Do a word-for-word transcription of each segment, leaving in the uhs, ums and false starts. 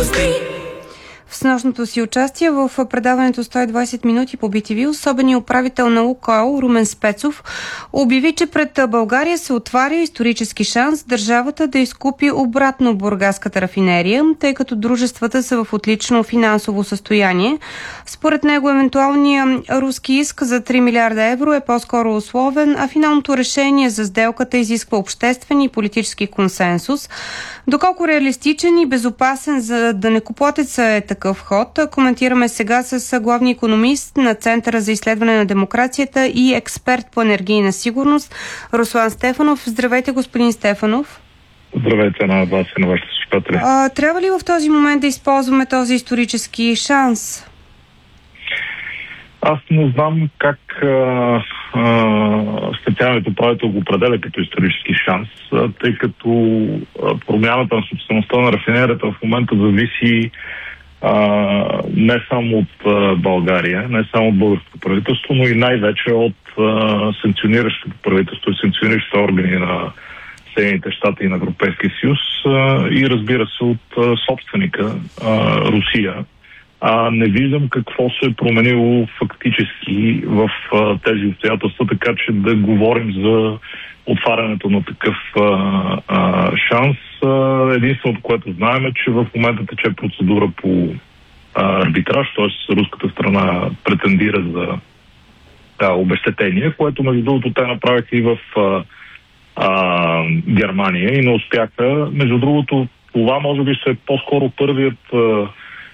В снощното си участие в предаването сто и двайсет минути по би ти ви, особеният управител на Лукойл Румен Спецов обяви, че пред България се отваря исторически шанс държавата да изкупи обратно бургаската рафинерия, тъй като дружествата са в отлично финансово състояние. Според него евентуалният руски иск за три милиарда евро е по-скоро условен, а финалното решение за сделката изисква обществен и политически консенсус. Доколко реалистичен и безопасен за данъкоплатеца е такъв ход, коментираме сега с главния икономист на Центъра за изследване на демокрацията и експерт по енергийна сигурност Руслан Стефанов. Здравейте, господин Стефанов. Здравейте на вас и на вашите слушатели. Трябва ли в този момент да използваме този исторически шанс? Аз не знам как специалният управител го определя като исторически шанс, а, тъй като а, промяната на собствеността на рафинерията в момента зависи а, не само от а, България, не само от българското правителство, но и най-вече от а, санкциониращото правителство и санкциониращите органи на Съединените щати и на Европейския съюз а, и разбира се от а, собственика а, Русия. А не виждам какво се е променило фактически в а, тези обстоятелства, така че да говорим за отварянето на такъв а, а, шанс. А, единственото, което знаем е, че в момента тече процедура по а, арбитраж, т.е. руската страна претендира за а, обезщетение, което между другото те направиха и в а, а, Германия и не успяха. Между другото, това може би ще е по-скоро първият а,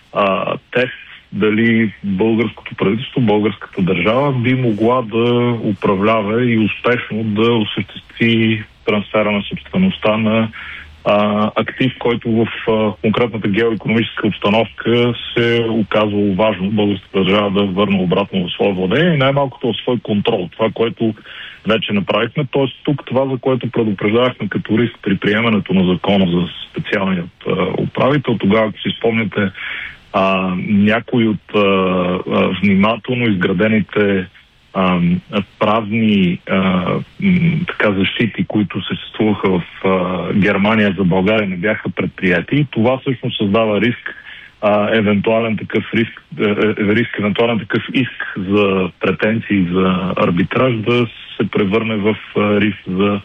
А, тест дали българското правителство, българската държава би могла да управлява и успешно да осъществи трансфера на собствеността на а, актив, който в а, конкретната геоикономическа обстановка се оказва важно българската държава да върне обратно в своя владение и най-малкото в свой контрол. Това, което вече направихме, т.е. тук това, за което предупреждавахме като риск при приемането на закона за специалният а, управител, тогава, ако си спомняте, А, някои от а, а, внимателно изградените а, правни а, м, така защити, които съществуваха в а, Германия за България, не бяха предприяти. И това всъщност създава риск, а, евентуален такъв риск, е, риск, евентуален такъв иск за претенции за арбитраж да се превърне в а, риск за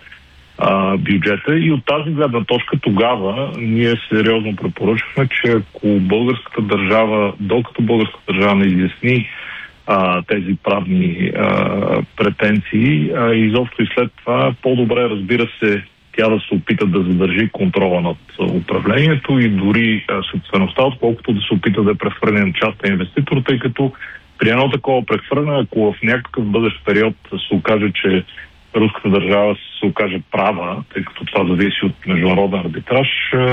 А, бюджета. И от тази гледна точка тогава ние сериозно препоръчваме, че ако българската държава, докато българската държава не изясни а, тези правни а, претенции, а, изобщо и след това по-добре, разбира се, тя да се опита да задържи контрола над управлението и дори а, собствеността, отколкото да се опита да е прехвърли на частен инвеститор, тъй като при едно такова прехвърляне, ако в някакъв бъдещ период се окаже, че руската държава се окаже права, тъй като това зависи от международен арбитраж,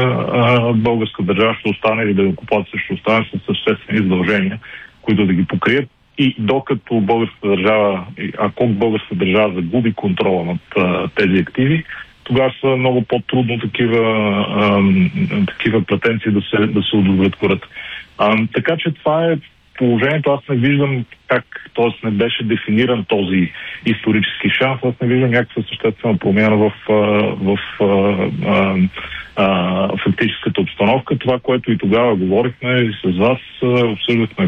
българска държава ще остане или данъкоплатците ще остане с съществени задължения, които да ги покрият. И докато българската държава, ако българската държава загуби контрола над тези активи, тогава са много по-трудно такива, а, такива претенции да се, да се удовлетворят. А, така че това е положението. Аз не виждам как, т.е. не беше дефиниран този исторически шанс. Аз не виждам някаква съществена промяна в, в, в а, а, фактическата обстановка. Това, което и тогава говорихме и с вас, обсъждахме